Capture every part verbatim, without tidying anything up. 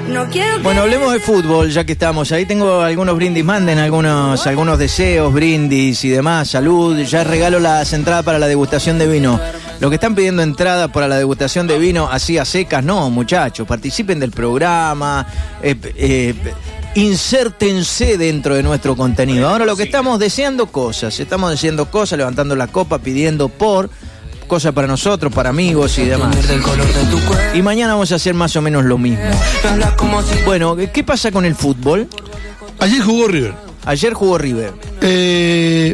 Bueno, hablemos de fútbol, ya que estamos. Ahí tengo algunos brindis, manden algunos, algunos deseos, brindis y demás, salud. Ya regalo las entradas para la degustación de vino. Los que están pidiendo entrada para la degustación de vino así a secas, no, muchachos, participen del programa, eh, eh, insértense dentro de nuestro contenido. Ahora lo que estamos deseando cosas, estamos deseando cosas, levantando la copa, pidiendo por... cosas para nosotros, para amigos y demás. Y mañana vamos a hacer más o menos lo mismo. Bueno, ¿qué pasa con el fútbol? Ayer jugó River. Ayer jugó River. Eh,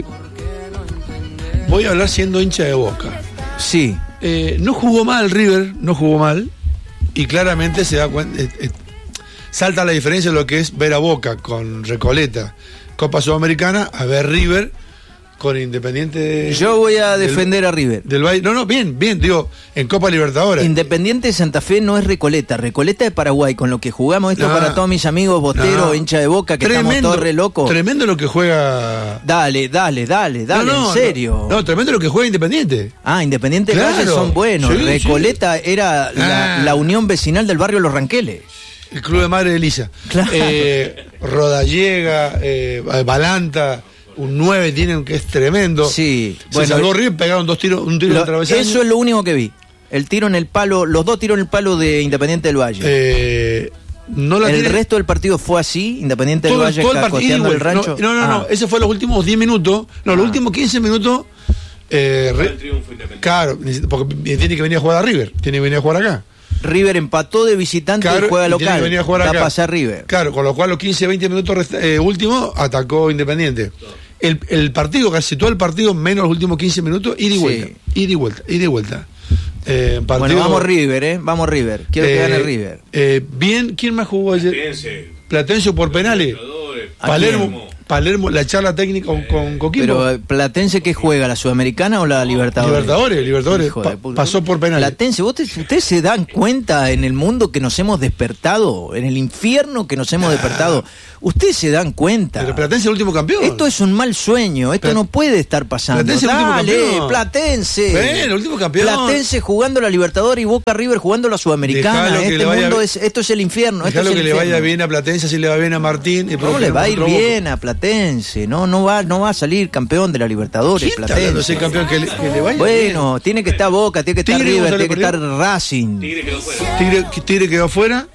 voy a hablar siendo hincha de Boca. Sí. Eh, no jugó mal River, no jugó mal. Y claramente se da cuenta. Eh, eh, salta la diferencia de lo que es ver a Boca con Recoleta, Copa Sudamericana, a ver River con Independiente de, Yo voy a defender del, a River del Valle. No, no, bien, bien, digo, en Copa Libertadores. Independiente de Santa Fe no es Recoleta, Recoleta de Paraguay. Con lo que jugamos esto, no, para todos mis amigos boteros, no, hincha de Boca, que tremendo, estamos todos re locos. Tremendo lo que juega. Dale, dale, dale, dale, no, no, en serio. No, no, tremendo lo que juega Independiente. Ah, Independiente de claro, Valle son buenos. Sí, Recoleta sí. era la, ah. la unión vecinal del barrio Los Ranqueles. El club de Madre de Elisa. Claro. Eh, Rodallega, eh, Balanta. Un nueve tienen que es tremendo. Sí. Se bueno, salvó River, pegaron dos tiros, un tiro lo, de travesaño. Eso es lo único que vi. El tiro en el palo, los dos tiros en el palo de Independiente del Valle. Eh, no la el tiene... resto del partido fue así, Independiente todo, del Valle todo el cacoteando el rancho. No, no, no, ah. no, ese fue los últimos diez minutos. No, ah. los últimos quince minutos. Eh, re... el triunfo Independiente. Claro, porque tiene que venir a jugar a River, tiene que venir a jugar acá. River empató de visitante claro, y juega local. Y a va acá. a pasar River. Claro, con lo cual los quince veinte minutos resta- eh, últimos atacó Independiente. El, el partido, casi todo el partido, menos los últimos quince minutos, ida y vuelta. Sí. Ida y vuelta, ida y vuelta. Eh, partido, bueno, vamos River, ¿eh? Vamos River. Quiero eh, que gane River. Eh, bien, ¿quién más jugó ayer? Platense. Platense por penales. Palermo. Palermo, la charla técnica con, con Coquimbo. Pero Platense, ¿qué juega? ¿La Sudamericana o la Libertadores? Libertadores, Libertadores. Pa- pasó por penales. Platense, ¿vos te, ¿ustedes se dan cuenta en el mundo que nos hemos despertado? En el infierno que nos hemos ah. despertado. Ustedes se dan cuenta. Pero Platense es el último campeón. Esto es un mal sueño. Esto Plat- no puede estar pasando. Platense Dale, el último campeón. Platense. Ven, el último campeón. Platense jugando la Libertadores y Boca River jugando la Sudamericana. Este mundo es, esto es el infierno. Dejalo esto es que el le infierno. vaya bien a Platense, si le va bien a Martín. Y no le va a ir bien a Platense. No, no va, no va a salir campeón de la Libertadores. ¿Quién Platense? Ese campeón que le, que le vaya bueno, bien. Tiene que estar Boca, tiene que estar Tigre, River, tiene que estar Racing. Tigre quedó fuera. Tigre, Tigre quedó fuera.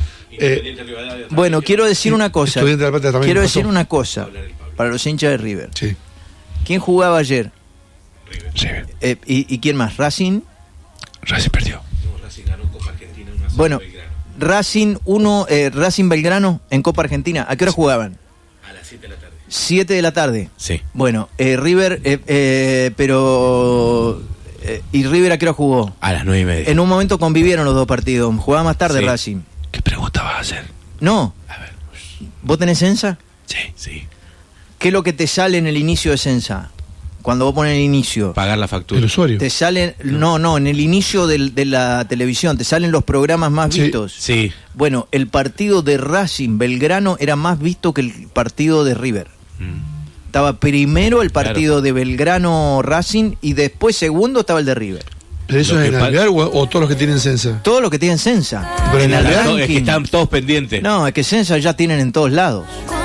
Eh, bueno, quiero decir una cosa. De la Plata quiero pasó. decir una cosa para los hinchas de River. Sí. ¿Quién jugaba ayer? River. River. Eh, y, ¿Y quién más? ¿Racing? Racing perdió. No, Racing ganó Copa Argentina uno a cero. Bueno, Racing uno, eh, Racing Belgrano en Copa Argentina. ¿A qué hora jugaban? A las siete de la tarde. siete de la tarde. Sí. Bueno, eh, River, eh, eh, pero... Eh, ¿y River a qué hora jugó? A las nueve y media. En un momento convivieron los dos partidos. Jugaba más tarde sí. Racing. ¿Qué pregunta vas a hacer? No. A ver. ¿Vos tenés Sensa? Sí, sí. ¿Qué es lo que te sale en el inicio de Sensa? Cuando vos pones el inicio. Pagar la factura. El usuario. Te salen, no, no, en el inicio del, de la televisión, te salen los programas más sí, vistos. Sí. Bueno, el partido de Racing Belgrano era más visto que el partido de River. Mm. Estaba primero el partido claro. de Belgrano Racing y después segundo estaba el de River. ¿Pero eso es en Alvear o, o todos los que tienen Sensa? Todos los que tienen Sensa. Pero en, en Alvear es que están todos pendientes. No, es que Sensa ya tienen en todos lados.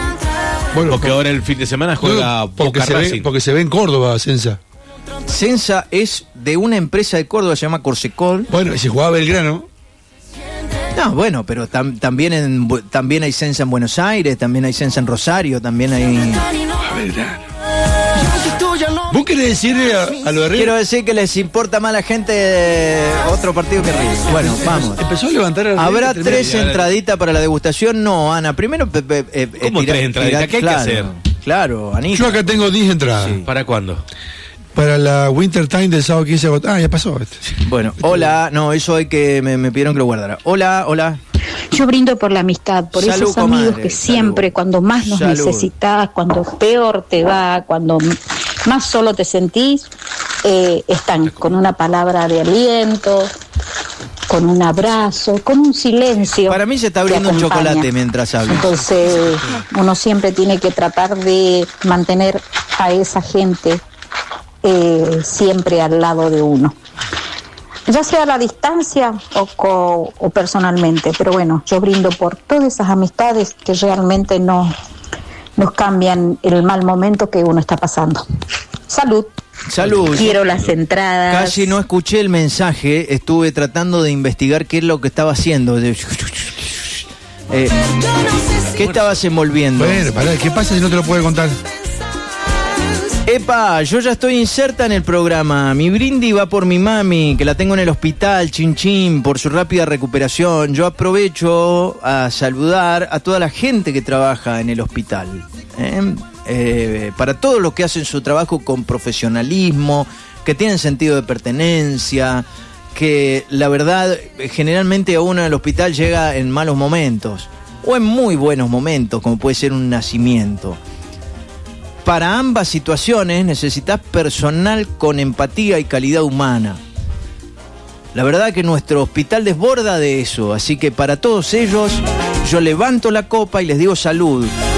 Bueno, porque por, ahora el fin de semana juega no, porque Boca se Racing. Ve, porque se ve en Córdoba Sensa. Sensa es de una empresa de Córdoba, se llama Corsecol. Bueno, y si jugaba Belgrano. No, bueno, pero tam, también en, también hay Sensa en Buenos Aires, también hay Sensa en Rosario, también hay... A Belgrano. ¿Vos querés decirle a, a lo de River? Quiero decir que les importa más a la gente otro partido que River. Bueno, vamos. Empezó a levantar a ¿Habrá tres entraditas para la degustación? No, Ana. Primero... Pe, pe, eh, ¿Cómo tira, tres entraditas? ¿Qué hay claro, que hacer? Claro, Anita. Yo acá tengo diez entradas. Sí. ¿Para cuándo? Para la Winter Time del sábado quince de agosto. Ah, ya pasó. Bueno, hola. No, eso hay que... Me, me pidieron que lo guardara. Hola, hola. Yo brindo por la amistad, por salud, esos amigos comadre, que siempre, salud. Cuando más nos salud. necesitas, cuando peor te va, cuando más solo te sentís, eh, están con una palabra de aliento, con un abrazo, con un silencio. Para mí se está abriendo un chocolate mientras habla. Entonces, uno siempre tiene que tratar de mantener a esa gente eh, siempre al lado de uno. ya sea a la distancia o, co, o personalmente. Pero bueno, yo brindo por todas esas amistades que realmente no, nos cambian el mal momento que uno está pasando. Salud. Salud. Quiero las entradas. Casi no escuché el mensaje, estuve tratando de investigar qué es lo que estaba haciendo. Eh, ¿Qué estabas envolviendo? Bueno, pará, ¿qué pasa si no te lo puede contar? Epa, yo ya estoy inserta en el programa. Mi brindis va por mi mami, que la tengo en el hospital, chin chin, por su rápida recuperación. Yo aprovecho a saludar a toda la gente que trabaja en el hospital. ¿eh? Eh, para todos los que hacen su trabajo con profesionalismo, que tienen sentido de pertenencia, que la verdad generalmente a uno en el hospital llega en malos momentos o en muy buenos momentos, como puede ser un nacimiento. Para ambas situaciones necesitas personal con empatía y calidad humana. La verdad que nuestro hospital desborda de eso, así que para todos ellos yo levanto la copa y les digo salud.